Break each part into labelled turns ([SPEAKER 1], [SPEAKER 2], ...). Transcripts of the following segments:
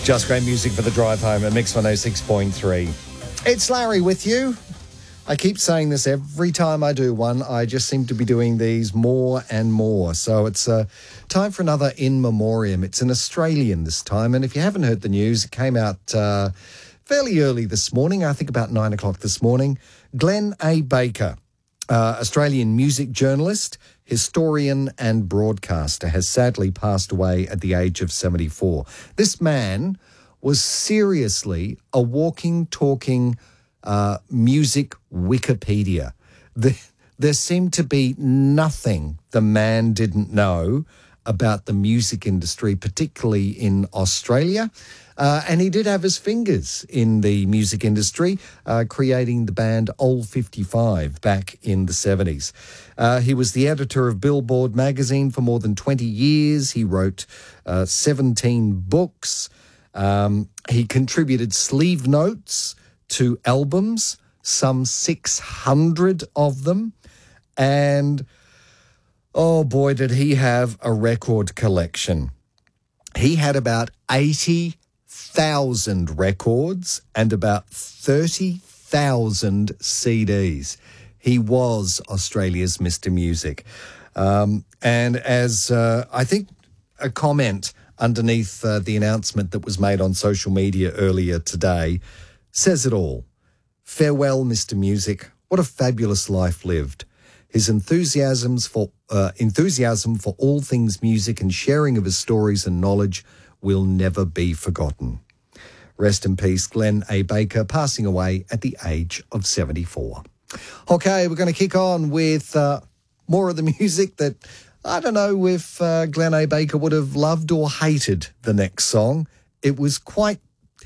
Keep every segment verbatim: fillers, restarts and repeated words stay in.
[SPEAKER 1] Just great music for the drive home at Mix one oh six point three. It's Larry with you. I keep saying this every time I do one. I just seem to be doing these more and more. So it's uh, time for another In Memoriam. It's an Australian this time. And if you haven't heard the news, it came out uh, fairly early this morning, I think about nine o'clock this morning. Glenn A. Baker, uh, Australian music journalist, historian and broadcaster, has sadly passed away at the age of seventy-four. This man was seriously a walking, talking uh, music Wikipedia. The, there seemed to be nothing the man didn't know about the music industry, particularly in Australia. Uh, and he did have his fingers in the music industry, uh, creating the band Old fifty-five back in the seventies. Uh, he was the editor of Billboard magazine for more than twenty years. He wrote uh, seventeen books. Um, he contributed sleeve notes to albums, some six hundred of them. And, oh boy, did he have a record collection. He had about eighty thousand records and about thirty thousand C Ds. He was Australia's Mister Music. Um, and as uh, I think a comment underneath uh, the announcement that was made on social media earlier today says it all. Farewell, Mister Music. What a fabulous life lived. His enthusiasms for uh, enthusiasm for all things music and sharing of his stories and knowledge will never be forgotten. Rest in peace, Glenn A. Baker, passing away at the age of seventy-four. Okay, we're going to kick on with uh, more of the music that, I don't know if uh, Glenn A. Baker would have loved or hated the next song. It was quite,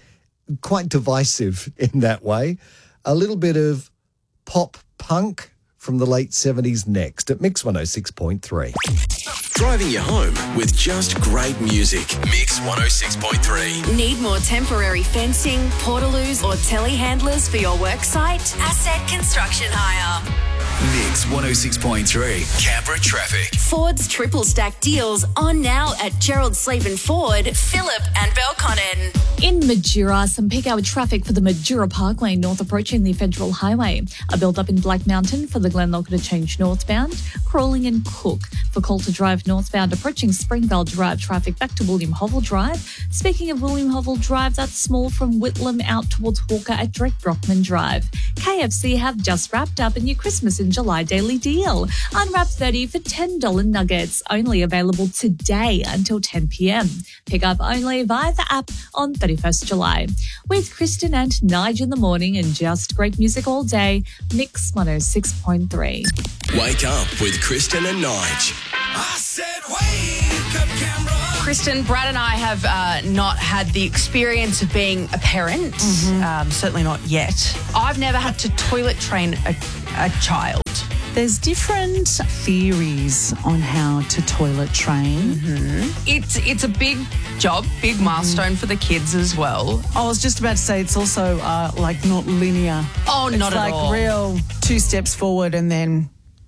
[SPEAKER 1] quite divisive in that way. A little bit of pop punk from the late seventies next at Mix one oh six point three.
[SPEAKER 2] Driving you home with just great music. Mix one oh six point three.
[SPEAKER 3] Need more temporary fencing, portaloos or telehandlers for your worksite? Asset Construction Hire.
[SPEAKER 2] Mix one oh six point three. Canberra traffic.
[SPEAKER 3] Ford's triple stack deals on now at Gerald Sleven Ford, Phillip and Belconnen.
[SPEAKER 4] In Majura, some peak hour traffic for the Majura Parkway north approaching the Federal Highway. A build up in Black Mountain for the Glenlock Interchange northbound. Crawling and Cook for Coulter Drive northbound approaching Springvale Drive traffic back to William Hovell Drive. Speaking of William Hovell Drive, that's small from Whitlam out towards Hawker at Drake Brockman Drive. K F C have just wrapped up a new Christmas in July daily deal. Unwrap thirty for ten dollars nuggets, only available today until ten p.m. Pick up only via the app on thirty-first of July. With Kristen and Nige in the morning and just great music all day, Mix one oh six point three.
[SPEAKER 2] Wake up with Kristen and Nige. I said wake up, Canberra.
[SPEAKER 5] Kristen, Brad and I have uh, not had the experience of being a parent, mm-hmm. um, certainly not yet. I've never had to toilet train a, a child.
[SPEAKER 6] There's different theories on how to toilet train.
[SPEAKER 5] Mm-hmm. It's it's a big job, big milestone mm-hmm. for the kids as well.
[SPEAKER 6] I was just about to say it's also uh, like not linear.
[SPEAKER 5] Oh,
[SPEAKER 6] it's
[SPEAKER 5] not
[SPEAKER 6] like
[SPEAKER 5] at all.
[SPEAKER 6] real two steps forward and then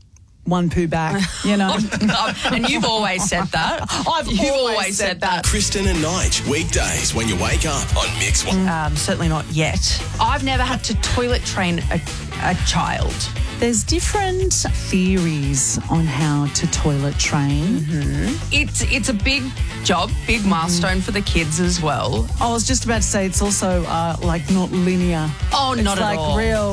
[SPEAKER 6] one poo back, you know.
[SPEAKER 5] And you've always said that.
[SPEAKER 6] I've
[SPEAKER 5] you've
[SPEAKER 6] always,
[SPEAKER 5] always said,
[SPEAKER 6] said
[SPEAKER 5] that.
[SPEAKER 6] that.
[SPEAKER 2] Kristen and Nige, weekdays when you wake up on Mix One.
[SPEAKER 5] Um, certainly not yet. I've never had to toilet train a, a child.
[SPEAKER 6] There's different theories on how to toilet train.
[SPEAKER 5] Mm-hmm. It's it's a big job, big milestone mm-hmm. for the kids as well.
[SPEAKER 6] I was just about to say it's also uh, like not linear.
[SPEAKER 5] Oh,
[SPEAKER 6] it's
[SPEAKER 5] not
[SPEAKER 6] like
[SPEAKER 5] at all.
[SPEAKER 6] Real